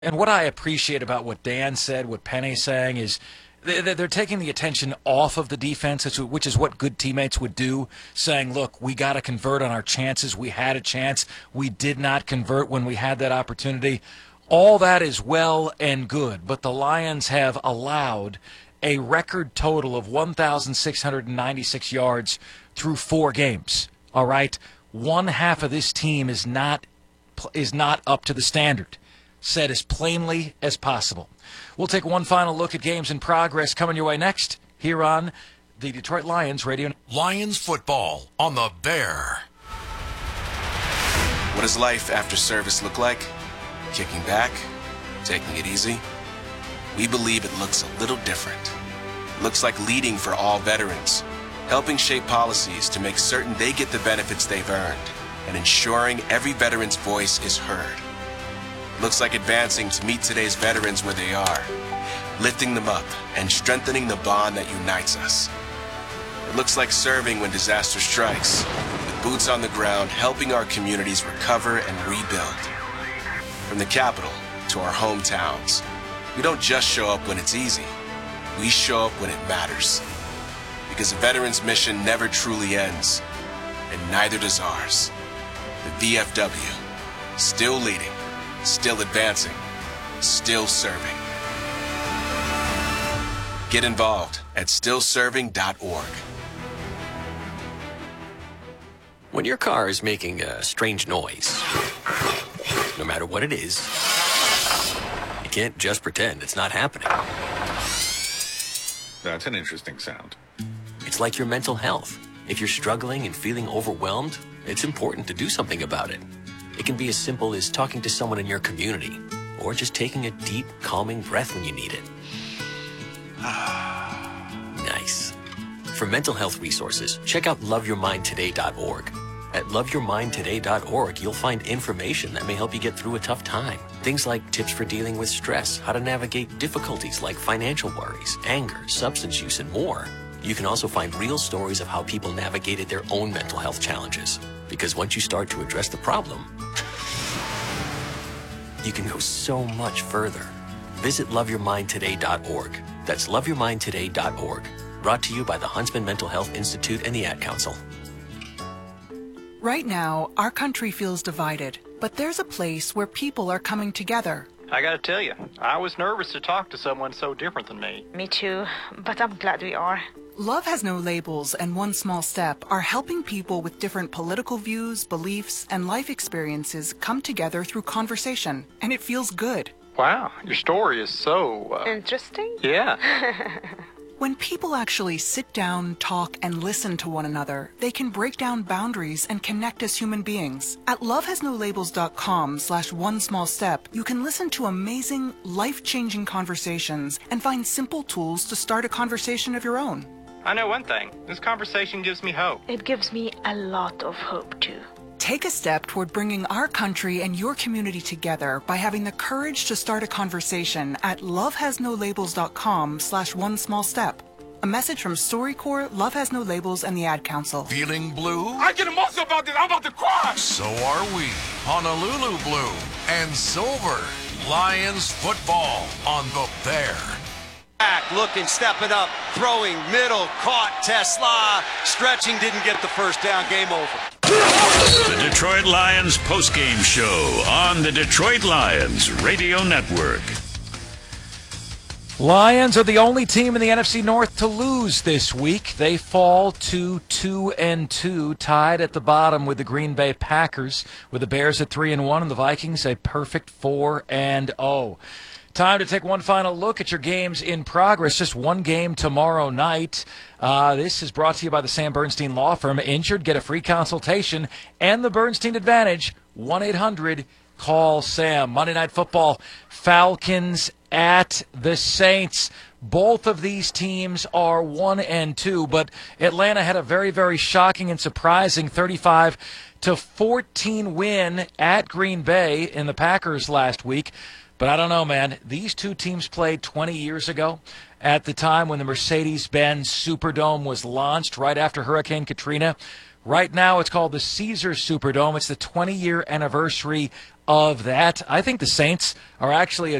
And what I appreciate about what Dan said, what Penny's saying, is they're taking the attention off of the defense, which is what good teammates would do, saying, look, we got to convert on our chances. We had a chance. We did not convert when we had that opportunity. All that is well and good, but the Lions have allowed a record total of 1,696 yards through 4 games. All right? One half of this team is not up to the standard. Said as plainly as possible. We'll take one final look at games in progress coming your way next here on the Detroit Lions Radio. Lions football on the Bear. What does life after service look like? Kicking back? Taking it easy? We believe it looks a little different. It looks like leading for all veterans, helping shape policies to make certain they get the benefits they've earned, and ensuring every veteran's voice is heard. Looks like advancing to meet today's veterans where they are, lifting them up and strengthening the bond that unites us. It looks like serving when disaster strikes, with boots on the ground helping our communities recover and rebuild. From the capital to our hometowns, we don't just show up when it's easy, we show up when it matters. Because a veteran's mission never truly ends, and neither does ours. The VFW, still leading, still advancing, still serving. Get involved at stillserving.org. When your car is making a strange noise, no matter what it is, you can't just pretend it's not happening. That's an interesting sound. It's like your mental health. If you're struggling and feeling overwhelmed, it's important to do something about it. It can be as simple as talking to someone in your community, or just taking a deep, calming breath when you need it. Nice. For mental health resources, check out loveyourmindtoday.org. At loveyourmindtoday.org, you'll find information that may help you get through a tough time. Things like tips for dealing with stress, how to navigate difficulties like financial worries, anger, substance use, and more. You can also find real stories of how people navigated their own mental health challenges. Because once you start to address the problem, you can go so much further. Visit loveyourmindtoday.org. That's loveyourmindtoday.org. Brought to you by the Huntsman Mental Health Institute and the Ad Council. Right now, our country feels divided, but there's a place where people are coming together. I gotta tell you, I was nervous to talk to someone so different than me. Me too, but I'm glad we are. Love Has No Labels and One Small Step are helping people with different political views, beliefs, and life experiences come together through conversation, and it feels good. Wow, your story is so... Interesting? Yeah. When people actually sit down, talk, and listen to one another, they can break down boundaries and connect as human beings. At lovehasnolabels.com/onesmallstep, you can listen to amazing, life-changing conversations and find simple tools to start a conversation of your own. I know one thing. This conversation gives me hope. It gives me a lot of hope, too. Take a step toward bringing our country and your community together by having the courage to start a conversation at lovehasnolabels.com/onesmallstep. A message from StoryCorps, Love Has No Labels, and the Ad Council. Feeling blue? I get emotional about this. I'm about to cry. So are we. Honolulu blue and silver. Lions football on the Bear. Back, looking, stepping up, throwing, middle, caught, Tesla, stretching, didn't get the first down, game over. The Detroit Lions postgame show on the Detroit Lions Radio Network. Lions are the only team in the NFC North to lose this week. They fall to 2-2, tied at the bottom with the Green Bay Packers, with the Bears at 3-1 and the Vikings a perfect 4-0. Time to take one final look at your games in progress. Just one game tomorrow night. This is brought to you by the Sam Bernstein Law Firm. Injured, get a free consultation and the Bernstein Advantage. 1-800-CALL-SAM. Monday Night Football, Falcons at the Saints. Both of these teams are 1-2, but Atlanta had a very, very shocking and surprising 35-14 win at Green Bay in the Packers last week. But I don't know, man. These two teams played 20 years ago at the time when the Mercedes-Benz Superdome was launched right after Hurricane Katrina. Right now it's called the Caesars Superdome. It's the 20-year anniversary of that. I think the Saints are actually